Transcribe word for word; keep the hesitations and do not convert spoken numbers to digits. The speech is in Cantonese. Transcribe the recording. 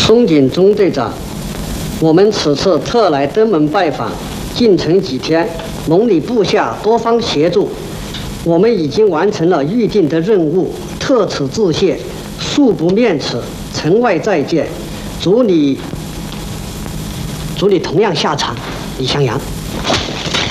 松井中队长，我们此次特来登门拜访，进程几天，蒙你部下多方协助，我们已经完成了预定的任务，特此致谢，恕不面此，城外再见。祝你，祝你同样下场，李向阳。